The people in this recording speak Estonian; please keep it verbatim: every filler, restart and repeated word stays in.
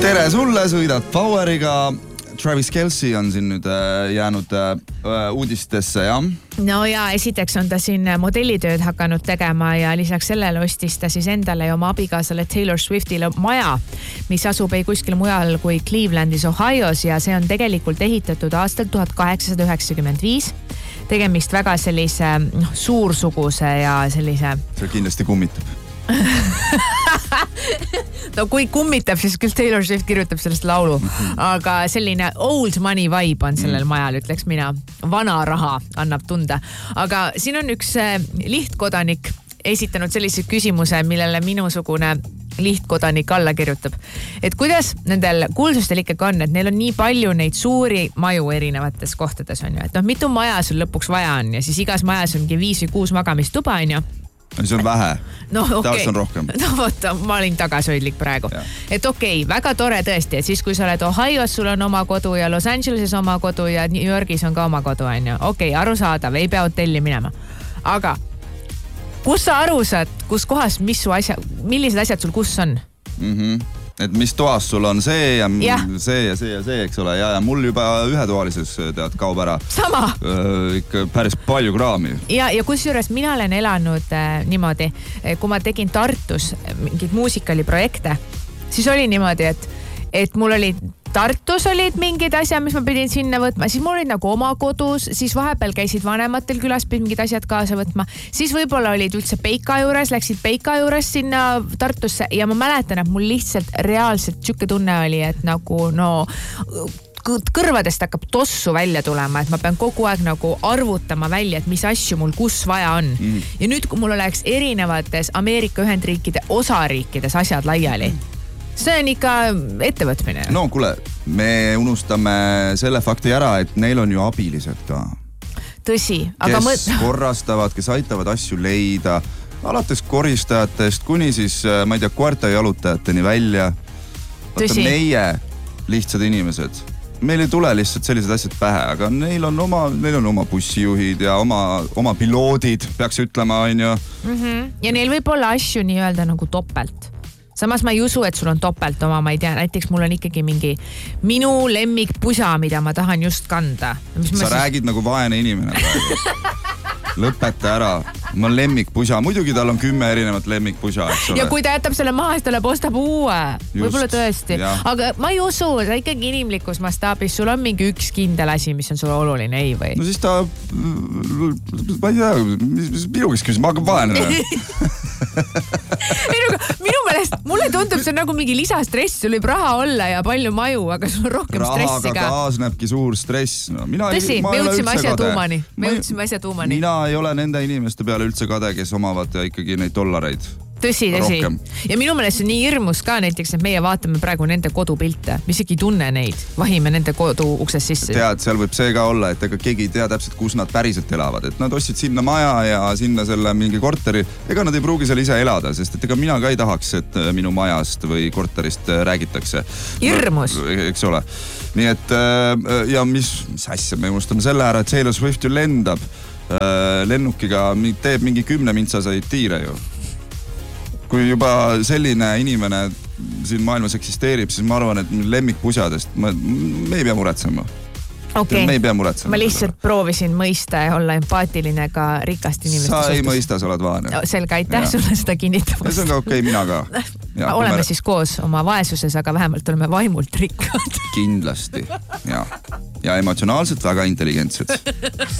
tere sulle, sõidad Poweriga. Travis Kelce on siin nüüd jäänud uudistesse, jah? No ja esiteks on ta siin modellitööd hakanud tegema ja lisaks sellele ostis ta siis endale ja oma abikaasale Taylor Swiftile maja, mis asub ei kuskil mujal kui Clevelandis, Ohios ja see on tegelikult ehitatud aastal tuhat kaheksasada üheksakümmend viis. Tegemist väga sellise no, suursuguse ja sellise... See kindlasti kummitab. No kui kummitab, siis küll Taylor Swift kirjutab sellest laulu, aga selline old money vibe on sellel majal, ütleks mina. Vana raha annab tunda. Aga siin on üks lihtkodanik esitanud sellise küsimuse, millele minusugune lihtkodanik alla kirjutab. Et kuidas nendel kuulsustel ikkagi on, et neil on nii palju neid suuri maju erinevates kohtades on ju. Et noh, mitu maja sul lõpuks vaja on ja siis igas majas ongi viis või kuus magamistuba on ju. See on vähe. No okei. Okay. On rohkem. No võtta, ma olin tagasihoidlik praegu. Ja. Et okei, okay, väga tore tõesti, et siis kui sa oled Ohios, sul on oma kodu ja Los Angeleses oma kodu ja New Yorgis on ka oma kodu, on ju. Okei, okay, arusaadav, ei pea hotelli minema. Aga kus sa aru saad, kus kohas, mis su asja, millised asjad sul kus on? Mhm. Et mis toas sul on see ja, ja see ja see ja see, eks ole. Ja, ja mul juba ühetoalises tead kaob ära. Sama. Äh, ikka päris palju kraami. Ja, ja kusjuures mina olen elanud äh, niimoodi, kui ma tegin Tartus mingid muusikaliprojekte, siis oli niimoodi, et, et mul oli Tartus olid mingid asjad, mis ma pidin sinna võtma, siis mul olid nagu oma kodus, siis vahepeal käisid vanematel külas, pidin mingid asjad kaasa võtma, siis võib-olla olid üldse Peika juures, läksid Peika juures sinna Tartusse ja ma mäletan, et mul lihtsalt reaalselt siuke tunne oli, et nagu no kõrvadest hakkab tossu välja tulema, et ma pean kogu aeg nagu arvutama välja, et mis asju mul kus vaja on. Mm. Ja nüüd, kui mul oleks erinevates Ameerika Ühendriikide osariikides asjad laiali, see on ikka ettevõtmine. No kuule, me unustame selle fakti ära, et neil on ju abilised ka. Tõsi, aga kes mõt... korrastavad, kes aitavad asju leida, alates koristajatest kuni siis, ma ei tea, koerte jalutajateni välja. Vaata, meie lihtsad inimesed, meil ei tule lihtsalt sellised asjad pähe, aga neil on oma, neil on oma bussijuhid ja oma, oma piloodid, peaks ütlema, on ju. Mm-hmm. Ja neil võib olla asju nii öelda nagu topelt. Samas ma ei usu, et sul on topelt oma, ma ei tea, näiteks mul on ikkagi mingi minu lemmik pusa, mida ma tahan just kanda. Mis sa siis... räägid nagu vaene inimene praegu. Lõpeta ära. Ma lemmik pusa. Muidugi tal on kümme erinevat lemmik pusa, eks ole. Ja kui ta jätab selle maha, siis talle postab uue. Võib-olla tõesti. Ja. Aga ma ei usu, sa ikkagi inimlikus mastaabis, sul on mingi üks kindel asi, mis on sulle oluline, ei või? No siis ta, ma ei tea, minu kes küsis, ma hakkan vaene. Minu meelest, mulle tundub, see on nagu mingi lisastress, sul võib raha olla ja palju maju, aga sul on rohkem stressi ka. Rahaga kaasnebki suur stress. No, mina Tõsi, ei, me jõudsime asja tuumani. Me jõudsime asja tuumani. Mina ei ole nende inimeste peale üldse kade, kes omavad ikkagi neid dollareid. Tõsi, tõsi. Rohkem. Ja minu meelest on nii hirmus ka näiteks, et meie vaatame praegu nende kodupilte. Me isegi ei tunne neid. Vahime nende kodu uksest sisse. Tead, seal võib see ka olla, et ega keegi ei tea täpselt, kus nad päriselt elavad. Et nad ostsid sinna maja ja sinna selle mingi korteri. Ega nad ei pruugi seal ise elada, sest et ega mina ka ei tahaks, et minu majast või korterist räägitakse. Hirmus. No, eks ole. Nii et ja mis, mis asja, me unustame selle ära, et Taylor Swift ju lendab lennukiga, teeb mingi kümne mintsasaid tiire ju. Kui juba selline inimene siin maailmas eksisteerib, siis ma arvan, et lemmikpusadest me, me ei pea muretsema. Okay. Me ei pea muretsema. Ma lihtsalt proovisin mõista ja olla empaatiline ka rikast inimeste sa suhtes. Sa ei mõista, sa oled vaane. No, selge, aitäh ja. Sulle seda kinnitamast. See on ka okei, okay, mina ka. Ja, oleme me... siis koos oma vaesuses, aga vähemalt oleme vaimult rikkad. Kindlasti, ja. Ja emotsionaalselt väga intelligentsed.